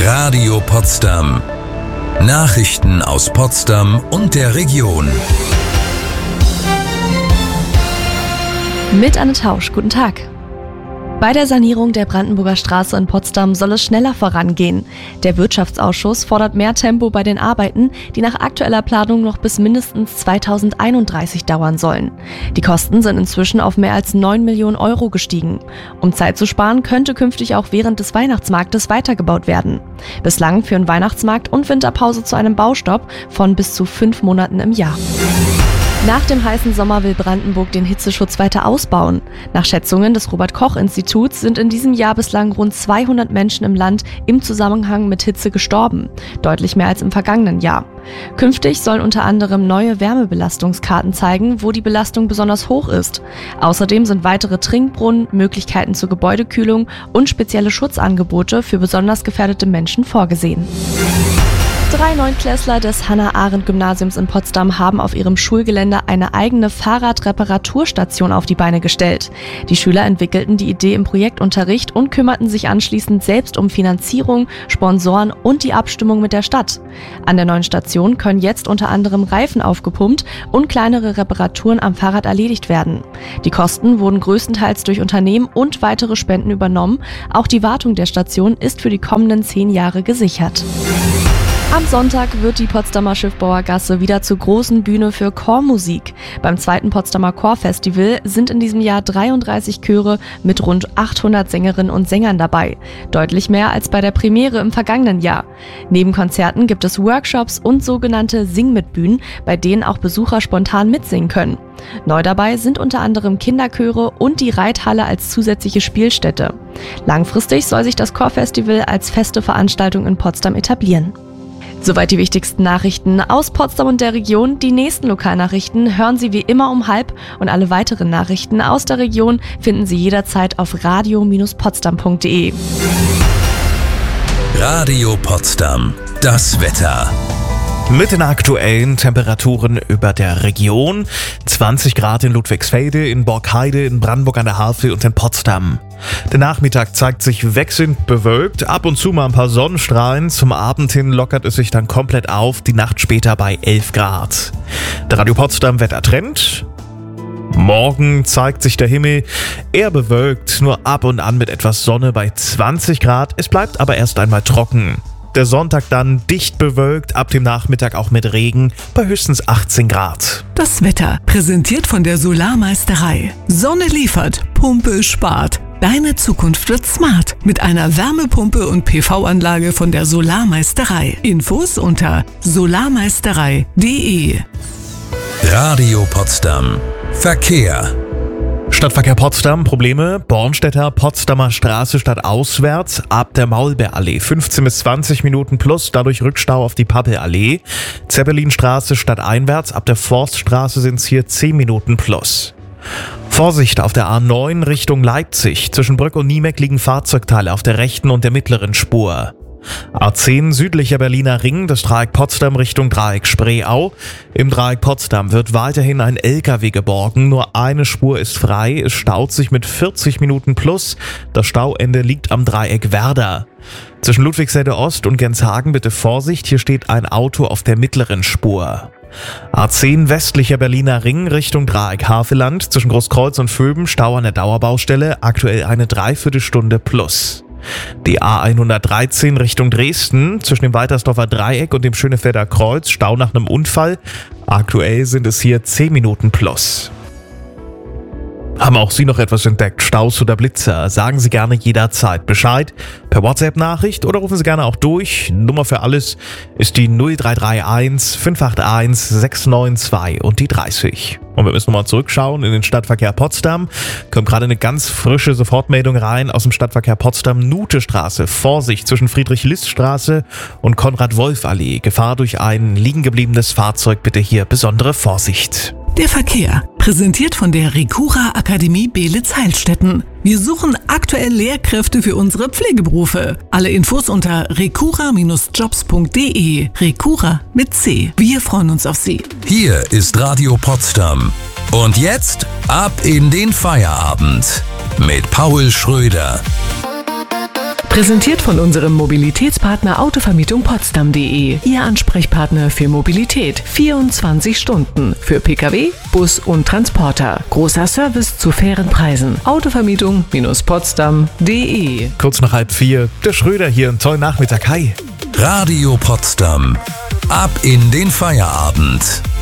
Radio Potsdam. Nachrichten aus Potsdam und der Region. Mit Anne Tausch, guten Tag. Bei der Sanierung der Brandenburger Straße in Potsdam soll es schneller vorangehen. Der Wirtschaftsausschuss fordert mehr Tempo bei den Arbeiten, die nach aktueller Planung noch bis mindestens 2031 dauern sollen. Die Kosten sind inzwischen auf mehr als 9 Millionen Euro gestiegen. Um Zeit zu sparen, könnte künftig auch während des Weihnachtsmarktes weitergebaut werden. Bislang führen Weihnachtsmarkt und Winterpause zu einem Baustopp von bis zu 5 Monaten im Jahr. Nach dem heißen Sommer will Brandenburg den Hitzeschutz weiter ausbauen. Nach Schätzungen des Robert-Koch-Instituts sind in diesem Jahr bislang rund 200 Menschen im Land im Zusammenhang mit Hitze gestorben. Deutlich mehr als im vergangenen Jahr. Künftig sollen unter anderem neue Wärmebelastungskarten zeigen, wo die Belastung besonders hoch ist. Außerdem sind weitere Trinkbrunnen, Möglichkeiten zur Gebäudekühlung und spezielle Schutzangebote für besonders gefährdete Menschen vorgesehen. 3 Neunklässler des Hannah-Arendt-Gymnasiums in Potsdam haben auf ihrem Schulgelände eine eigene Fahrradreparaturstation auf die Beine gestellt. Die Schüler entwickelten die Idee im Projektunterricht und kümmerten sich anschließend selbst um Finanzierung, Sponsoren und die Abstimmung mit der Stadt. An der neuen Station können jetzt unter anderem Reifen aufgepumpt und kleinere Reparaturen am Fahrrad erledigt werden. Die Kosten wurden größtenteils durch Unternehmen und weitere Spenden übernommen. Auch die Wartung der Station ist für die kommenden 10 Jahre gesichert. Am Sonntag wird die Potsdamer Schiffbauergasse wieder zur großen Bühne für Chormusik. Beim 2. Potsdamer Chorfestival sind in diesem Jahr 33 Chöre mit rund 800 Sängerinnen und Sängern dabei. Deutlich mehr als bei der Premiere im vergangenen Jahr. Neben Konzerten gibt es Workshops und sogenannte Sing-mit-Bühnen, bei denen auch Besucher spontan mitsingen können. Neu dabei sind unter anderem Kinderchöre und die Reithalle als zusätzliche Spielstätte. Langfristig soll sich das Chorfestival als feste Veranstaltung in Potsdam etablieren. Soweit die wichtigsten Nachrichten aus Potsdam und der Region. Die nächsten Lokalnachrichten hören Sie wie immer um 12:30 und alle weiteren Nachrichten aus der Region finden Sie jederzeit auf radio-potsdam.de. Radio Potsdam. Das Wetter. Mit den aktuellen Temperaturen über der Region. 20 Grad in Ludwigsfelde, in Borkheide, in Brandenburg an der Havel und in Potsdam. Der Nachmittag zeigt sich wechselnd bewölkt, ab und zu mal ein paar Sonnenstrahlen. Zum Abend hin lockert es sich dann komplett auf, die Nacht später bei 11 Grad. Der Radio Potsdam Wettertrend. Morgen zeigt sich der Himmel eher bewölkt, nur ab und an mit etwas Sonne bei 20 Grad. Es bleibt aber erst einmal trocken. Der Sonntag dann dicht bewölkt, ab dem Nachmittag auch mit Regen bei höchstens 18 Grad. Das Wetter präsentiert von der Solarmeisterei. Sonne liefert, Pumpe spart. Deine Zukunft wird smart mit einer Wärmepumpe und PV-Anlage von der Solarmeisterei. Infos unter solarmeisterei.de. Radio Potsdam. Verkehr. Stadtverkehr Potsdam, Probleme, Bornstedter, Potsdamer Straße stadtauswärts, ab der Maulbeerallee 15 bis 20 Minuten plus, dadurch Rückstau auf die Pappelallee. Zeppelinstraße stadteinwärts, ab der Forststraße sind es hier 10 Minuten plus. Vorsicht auf der A9 Richtung Leipzig, zwischen Brück und Niemeck liegen Fahrzeugteile auf der rechten und der mittleren Spur. A10 südlicher Berliner Ring, das Dreieck Potsdam Richtung Dreieck Spreeau. Im Dreieck Potsdam wird weiterhin ein LKW geborgen, nur eine Spur ist frei, es staut sich mit 40 Minuten plus. Das Stauende liegt am Dreieck Werder. Zwischen Ludwigsfelde Ost und Genshagen bitte Vorsicht, hier steht ein Auto auf der mittleren Spur. A10 westlicher Berliner Ring Richtung Dreieck Havelland, zwischen Großkreuz und Vöben Stau an der Dauerbaustelle, aktuell eine Dreiviertelstunde plus. Die A113 Richtung Dresden, zwischen dem Weitersdorfer Dreieck und dem Schönefelder Kreuz, Stau nach einem Unfall. Aktuell sind es hier 10 Minuten plus. Haben auch Sie noch etwas entdeckt, Staus oder Blitzer? Sagen Sie gerne jederzeit Bescheid per WhatsApp-Nachricht oder rufen Sie gerne auch durch. Nummer für alles ist die 0331 581 692 und die 30. Und wir müssen nochmal zurückschauen in den Stadtverkehr Potsdam. Kommt gerade eine ganz frische Sofortmeldung rein aus dem Stadtverkehr Potsdam. Nutestraße, Vorsicht zwischen Friedrich-List-Straße und Konrad-Wolf-Allee. Gefahr durch ein liegen gebliebenes Fahrzeug, bitte hier besondere Vorsicht. Der Verkehr, präsentiert von der Recura Akademie Beelitz-Heilstätten. Wir suchen aktuell Lehrkräfte für unsere Pflegeberufe. Alle Infos unter recura-jobs.de. Recura mit C. Wir freuen uns auf Sie. Hier ist Radio Potsdam. Und jetzt ab in den Feierabend mit Paul Schröder. Präsentiert von unserem Mobilitätspartner Autovermietung Potsdam.de. Ihr Ansprechpartner für Mobilität. 24 Stunden. Für Pkw, Bus und Transporter. Großer Service zu fairen Preisen. Autovermietung-Potsdam.de. Kurz nach 3:30. Der Schröder hier. Einen tollen Nachmittag. Hi. Radio Potsdam. Ab in den Feierabend.